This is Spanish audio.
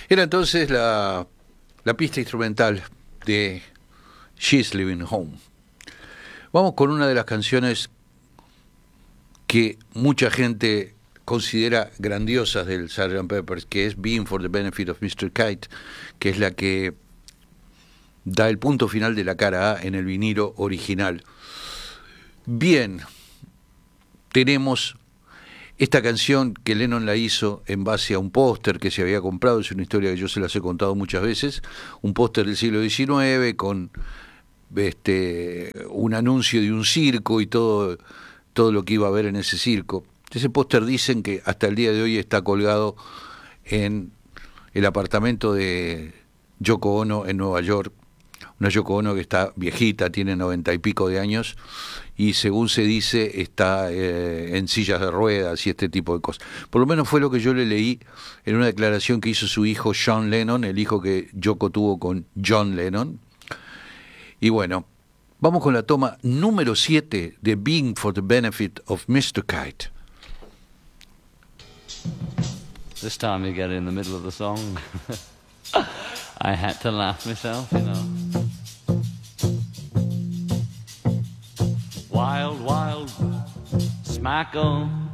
Era entonces la pista instrumental de She's Living Home. Vamos con una de las canciones que mucha gente considera grandiosas del Sgt. Pepper's, que es Being for the Benefit of Mr. Kite, que es la que da el punto final de la cara A en el vinilo original. Bien, tenemos esta canción que Lennon la hizo en base a un póster que se había comprado, es una historia que yo se las he contado muchas veces, un póster del siglo XIX con un anuncio de un circo y todo lo que iba a haber en ese circo. Ese póster dicen que hasta el día de hoy está colgado en el apartamento de Yoko Ono en Nueva York, una Yoko Ono que está viejita, tiene 90 y pico de años, y según se dice está en sillas de ruedas y este tipo de cosas. Por lo menos fue lo que yo le leí en una declaración que hizo su hijo John Lennon, el hijo que Yoko tuvo con John Lennon. Y bueno, vamos con la toma número 7 de Being for the Benefit of Mr. Kite. This time you get in the middle of the song. I had to laugh myself, you know. Wild, wild, smackle.